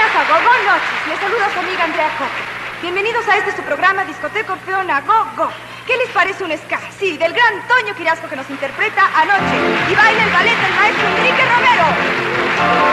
Bienvenidos a Go Go Noches. Les saluda su amiga Andrea Coque. Bienvenidos a su programa Discoteca Orfeona Go Go. ¿Qué les parece un ska? Sí, del gran Toño Quirasco que nos interpreta Anoche. Y baila el ballet del maestro Enrique Romero.